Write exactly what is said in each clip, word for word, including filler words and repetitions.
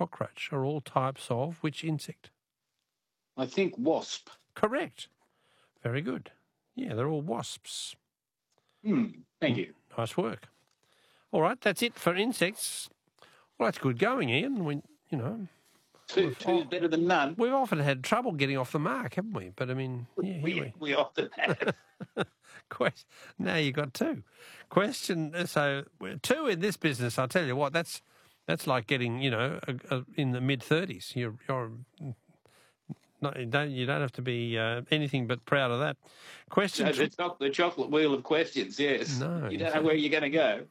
cockroach are all types of which insect? I think wasp. Correct. Very good. Yeah, they're all wasps. Hmm. Thank you. Nice work. All right, that's it for insects. Well, that's good going, Ian. We, you know, Two, two's better than none. we've often had trouble getting off the mark, haven't we? But I mean, yeah, here We, we. we often have. Quest- now you got two. Question. So two in this business, I'll tell you what. That's that's like getting, you know, a, a, in the mid thirties. You're you're not, you don't you don't have to be uh, anything but proud of that. Question. No, it's not the chocolate wheel of questions. Yes. No, You don't know where you're going to go.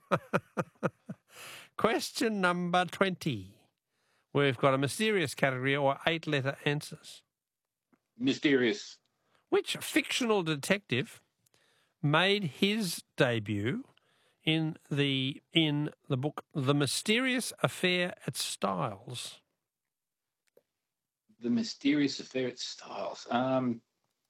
Question number twenty. We've got a mysterious category or eight-letter answers. Mysterious. Which fictional detective made his debut in the in the book The Mysterious Affair at Styles? The Mysterious Affair at Styles. Um,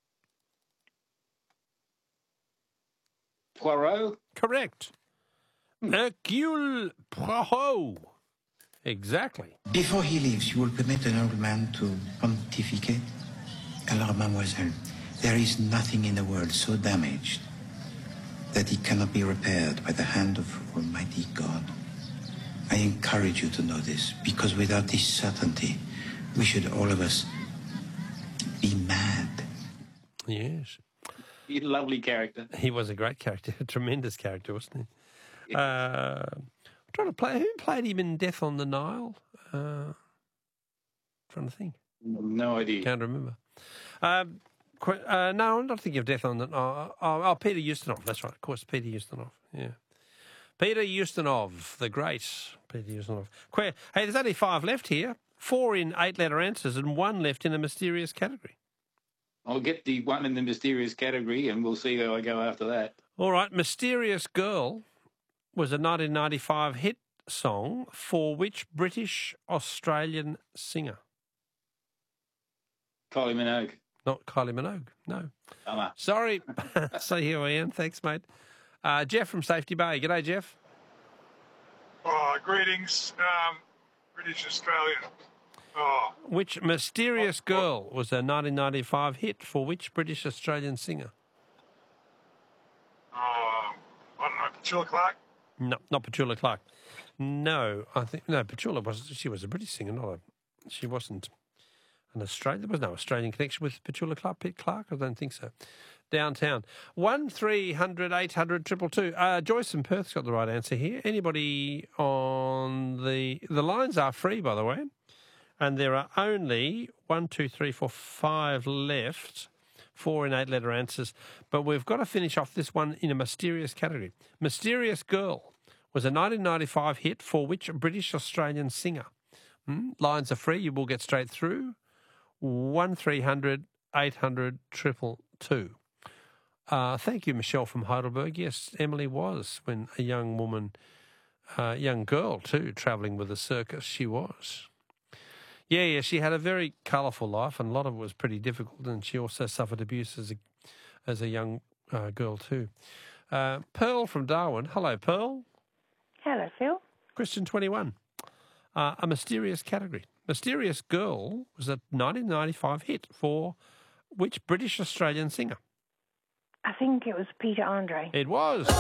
Poirot? Correct. Hercule Poirot. Exactly. Before he leaves, you will permit an old man to pontificate? Alors, mademoiselle, there is nothing in the world so damaged that it cannot be repaired by the hand of Almighty God. I encourage you to know this, because without this certainty, we should all of us be mad. Yes. He's a lovely character. He was a great character, a tremendous character, wasn't he? Uh, I'm trying to play. Who played him in Death on the Nile? Uh, trying to think. No idea. Can't remember. Um, qu- uh, no, I'm not thinking of Death on the Nile. Oh, oh, Peter Ustinov. That's right. Of course, Peter Ustinov. Yeah. Peter Ustinov, the great Peter Ustinov. Que- hey, there's only five left here. Four in eight-letter answers and one left in a mysterious category. I'll get the one in the mysterious category and we'll see how I go after that. All right. Mysterious Girl was a nineteen ninety-five hit song for which British Australian singer? Kylie Minogue. Not Kylie Minogue, no. Bummer. Sorry. So here I am. Thanks, mate. Uh, Jeff from Safety Bay. G'day, Jeff. Oh, greetings, um, British Australian. Oh, Which Mysterious Girl was a nineteen ninety-five hit for which British Australian singer? um, I don't know, Petula Clark. No, not Petula Clark. No, I think no. Petula was she was a British singer, not a. She wasn't an Australian. There was no Australian connection with Petula Clark. Pete Clark, I don't think so. Downtown one three hundred eight hundred triple two. Uh, Joyce in Perth's got the right answer here. Anybody on the the lines are free, by the way, and there are only one, two, three, four, five left. Four in eight-letter answers, but we've got to finish off this one in a mysterious category. Mysterious Girl was a nineteen ninety-five hit for which British Australian singer? Hmm? Lines are free. You will get straight through. One three hundred eight hundred triple two. Uh, thank you, Michelle from Heidelberg. Yes, Emily was when a young woman, uh, young girl too, travelling with a circus. She was. Yeah, yeah, she had a very colourful life, and a lot of it was pretty difficult, and she also suffered abuse as a, as a young uh, girl too. Uh, Pearl from Darwin. Hello, Pearl. Hello, Phil. Question twenty-one. Uh, a mysterious category. Mysterious Girl was a nineteen ninety-five hit for which British Australian singer? I think it was Peter Andre. It was.